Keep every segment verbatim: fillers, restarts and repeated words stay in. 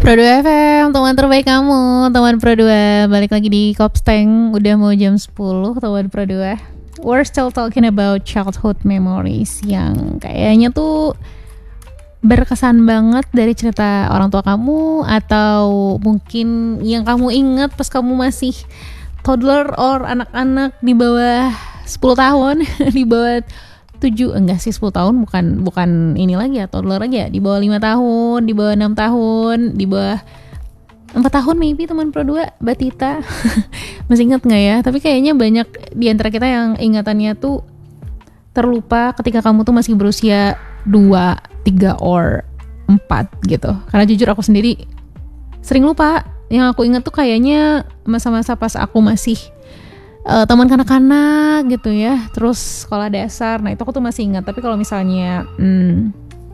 Pro dua F M, teman terbaik kamu, teman Pro dua. Balik lagi di Kopsteng, udah mau jam sepuluh, teman Pro dua. We're still talking about childhood memories yang kayaknya tuh berkesan banget dari cerita orang tua kamu, atau mungkin yang kamu ingat pas kamu masih toddler or anak-anak di bawah sepuluh tahun, di bawah tujuh, enggak sih sepuluh tahun, bukan bukan ini lagi ya, toddler aja, di bawah lima tahun, di bawah enam tahun, di bawah empat tahun maybe, teman Pro dua, Batita. Masih ingat nggak ya? Tapi kayaknya banyak di antara kita yang ingatannya tuh terlupa ketika kamu tuh masih berusia dua, tiga, or empat gitu. Karena jujur aku sendiri sering lupa. Yang aku ingat tuh kayaknya masa-masa pas aku masih Uh, teman kanak-kanak gitu ya, terus sekolah dasar. Nah itu aku tuh masih ingat. Tapi kalau misalnya hmm,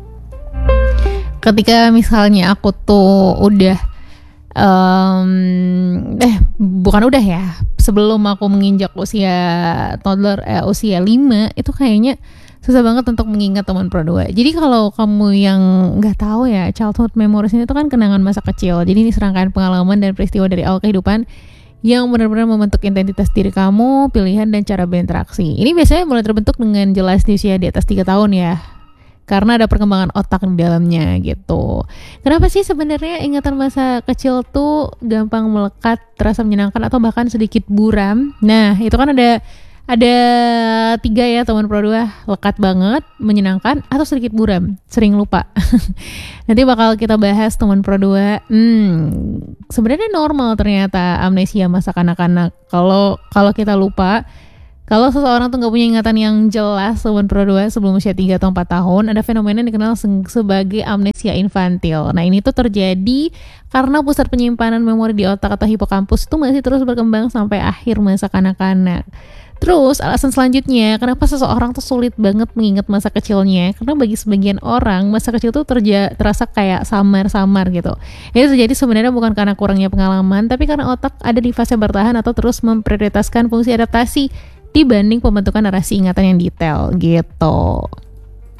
ketika misalnya aku tuh udah um, eh bukan udah ya, sebelum aku menginjak usia toddler, eh, usia lima, itu kayaknya susah banget untuk mengingat teman Pro dua. Jadi kalau kamu yang nggak tahu ya, childhood memories ini tuh kan kenangan masa kecil. Jadi ini serangkaian pengalaman dan peristiwa dari awal kehidupan yang benar-benar membentuk identitas diri kamu, pilihan, dan cara berinteraksi. Ini biasanya mulai terbentuk dengan jelas di usia di atas tiga tahun ya, karena ada perkembangan otak di dalamnya gitu. Kenapa sih sebenarnya ingatan masa kecil tuh gampang melekat, terasa menyenangkan, atau bahkan sedikit buram? Nah itu kan ada ada tiga ya teman Pro dua, lekat banget, menyenangkan, atau sedikit buram, sering lupa. Nanti bakal kita bahas teman Pro dua. Hmm, sebenarnya normal ternyata amnesia masa kanak-kanak. Kalau kalau kita lupa, kalau seseorang tuh nggak punya ingatan yang jelas teman Pro dua sebelum usia tiga atau empat tahun, ada fenomena yang dikenal se- sebagai amnesia infantil. Nah ini tuh terjadi karena pusat penyimpanan memori di otak atau hipokampus itu masih terus berkembang sampai akhir masa kanak-kanak. Terus alasan selanjutnya kenapa seseorang tuh sulit banget mengingat masa kecilnya, karena bagi sebagian orang masa kecil tuh terja, terasa kayak samar-samar gitu. Ini terjadi sebenarnya bukan karena kurangnya pengalaman, tapi karena otak ada di fase bertahan atau terus memprioritaskan fungsi adaptasi dibanding pembentukan narasi ingatan yang detail gitu.